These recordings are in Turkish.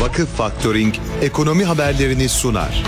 Vakıf Faktöring ekonomi haberlerini sunar.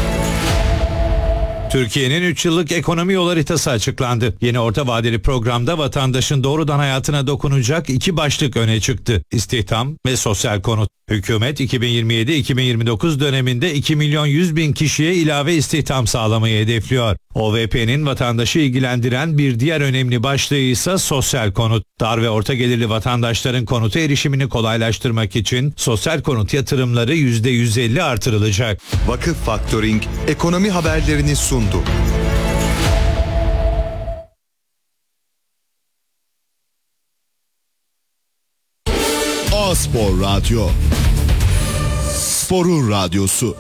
Türkiye'nin 3 yıllık ekonomi yol haritası açıklandı. Yeni orta vadeli programda vatandaşın doğrudan hayatına dokunacak 2 başlık öne çıktı. İstihdam ve sosyal konut. Hükümet 2027-2029 döneminde 2 milyon 100 bin kişiye ilave istihdam sağlamayı hedefliyor. OVP'nin vatandaşı ilgilendiren bir diğer önemli başlığı ise sosyal konut. Dar ve orta gelirli vatandaşların konuta erişimini kolaylaştırmak için sosyal konut yatırımları %150 artırılacak. Vakıf Faktöring ekonomi haberlerini sundu. A-Spor Radyo, sporun radyosu.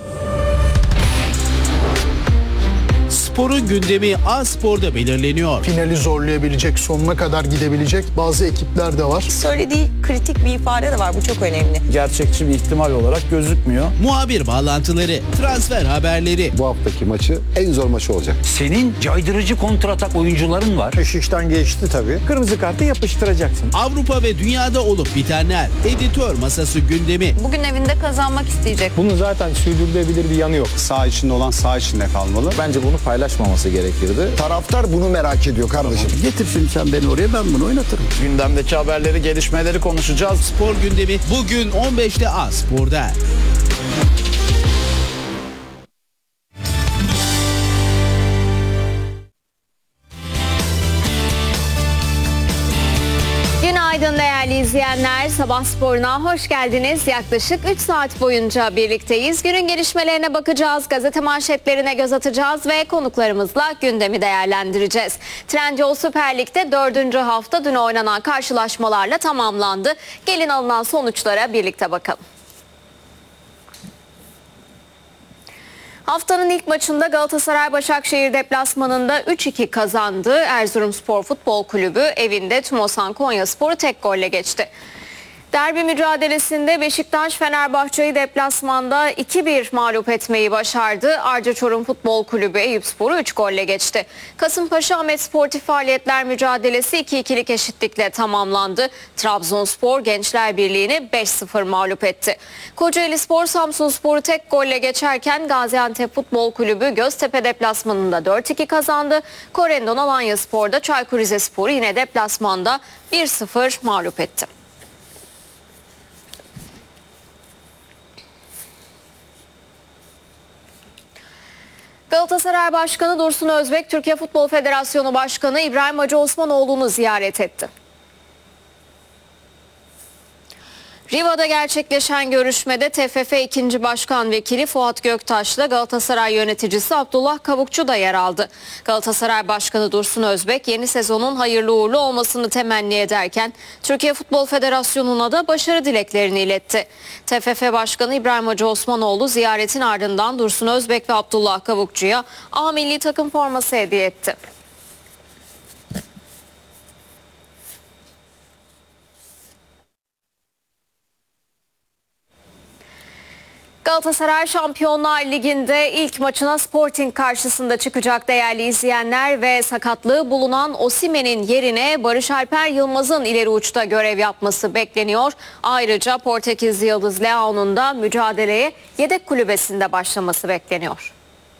Sporun gündemi A-Spor'da belirleniyor. Finali zorlayabilecek, sonuna kadar gidebilecek bazı ekipler de var. Söylediği kritik bir ifade de var. Bu çok önemli. Gerçekçi bir ihtimal olarak gözükmüyor. Muhabir bağlantıları, transfer haberleri. Bu haftaki maçı en zor maçı olacak. Senin caydırıcı kontratak oyuncuların var. İşten geçti tabii. Kırmızı kartı yapıştıracaksın. Avrupa ve dünyada olup bitenler. Editör masası gündemi. Bugün evinde kazanmak isteyecek. Bunun zaten sürdürülebilir bir yanı yok. Saha içinde olan saha içinde kalmalı. Bence bunu paylaşmaması gerekirdi. Taraftar bunu merak ediyor kardeşim. Getirsin sen beni oraya, ben bunu oynatırım. Gündemdeki haberleri, gelişmeleri konuşacağız. Spor gündemi bugün 15'te A-Spor'da. Günaydın değerli izleyenler. Sabah sporuna hoş geldiniz. Yaklaşık 3 saat boyunca birlikteyiz. Günün gelişmelerine bakacağız, gazete manşetlerine göz atacağız ve konuklarımızla gündemi değerlendireceğiz. Trendyol Süper Lig'de 4. hafta dün oynanan karşılaşmalarla tamamlandı. Gelin alınan sonuçlara birlikte bakalım. Haftanın ilk maçında Galatasaray Başakşehir deplasmanında 3-2 kazandı. Erzurumspor Futbol Kulübü evinde Tümosan Konyaspor'u tek golle geçti. Derbi mücadelesinde Beşiktaş Fenerbahçe'yi deplasmanda 2-1 mağlup etmeyi başardı. Arca Çorum Futbol Kulübü Eyüpspor'u 3 golle geçti. Kasımpaşa Ahmet Sportif Faaliyetler mücadelesi 2-2'lik eşitlikle tamamlandı. Trabzonspor Gençler Birliği'ni 5-0 mağlup etti. Kocaelispor Samsunspor'u tek golle geçerken Gaziantep Futbol Kulübü Göztepe deplasmanında 4-2 kazandı. Korendon Alanyaspor'da Çaykur Rizespor'u yine deplasmanda 1-0 mağlup etti. Galatasaray Başkanı Dursun Özbek, Türkiye Futbol Federasyonu Başkanı İbrahim Hacı Osmanoğlu'nu ziyaret etti. Riva'da gerçekleşen görüşmede TFF 2. Başkan Vekili Fuat Göktaş'la Galatasaray yöneticisi Abdullah Kavukçu da yer aldı. Galatasaray Başkanı Dursun Özbek yeni sezonun hayırlı uğurlu olmasını temenni ederken Türkiye Futbol Federasyonu'na da başarı dileklerini iletti. TFF Başkanı İbrahim Hacı Osmanoğlu ziyaretin ardından Dursun Özbek ve Abdullah Kavukçu'ya A milli takım forması hediye etti. Galatasaray Şampiyonlar Ligi'nde ilk maçına Sporting karşısında çıkacak değerli izleyenler ve sakatlığı bulunan Osimhen'in yerine Barış Alper Yılmaz'ın ileri uçta görev yapması bekleniyor. Ayrıca Portekizli yıldız Leao'nun da mücadeleye yedek kulübesinde başlaması bekleniyor.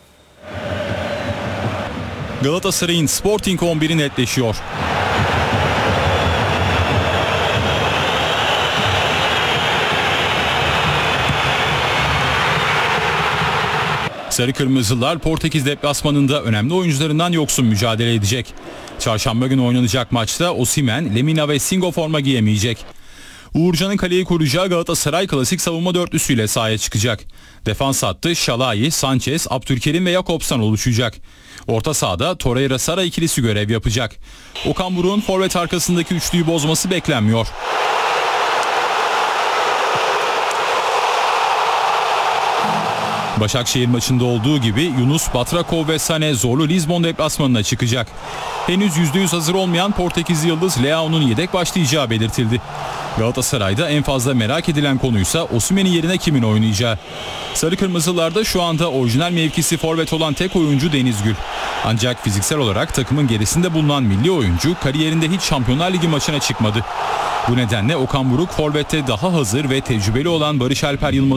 Galatasaray'ın Sporting 11'i netleşiyor. Sarı Kırmızılar Portekiz deplasmanında önemli oyuncularından yoksun mücadele edecek. Çarşamba günü oynanacak maçta Osimhen, Lemina ve Singo forma giyemeyecek. Uğurcan'ın kaleyi koruyacağı Galatasaray klasik savunma dörtlüsüyle sahaya çıkacak. Defans hattı Şalai, Sanchez, Abdülkerim ve Jakobs'tan oluşacak. Orta sahada Torreira-Sara ikilisi görev yapacak. Okan Buruk'un forvet arkasındaki üçlüyü bozması beklenmiyor. Başakşehir maçında olduğu gibi Yunus, Batrakov ve Sané zorlu Lizbon deplasmanına çıkacak. Henüz %100 hazır olmayan Portekizli yıldız Leao'nun yedek başlayacağı belirtildi. Galatasaray'da en fazla merak edilen konuysa Osimhen'in yerine kimin oynayacağı. Sarı Kırmızılarda şu anda orijinal mevkisi forvet olan tek oyuncu Deniz Gül. Ancak fiziksel olarak takımın gerisinde bulunan milli oyuncu kariyerinde hiç Şampiyonlar Ligi maçına çıkmadı. Bu nedenle Okan Buruk forvette daha hazır ve tecrübeli olan Barış Alper Yılmaz